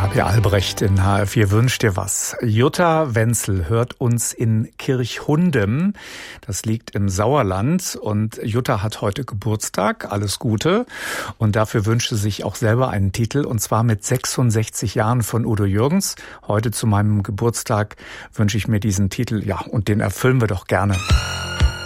Gabi Albrecht in HR4 wünscht dir was. Jutta Wenzel hört uns in Kirchhundem. Das liegt im Sauerland. Und Jutta hat heute Geburtstag. Alles Gute. Und dafür wünscht sie sich auch selber einen Titel. Und zwar mit 66 Jahren von Udo Jürgens. Heute zu meinem Geburtstag wünsche ich mir diesen Titel. Ja, und den erfüllen wir doch gerne.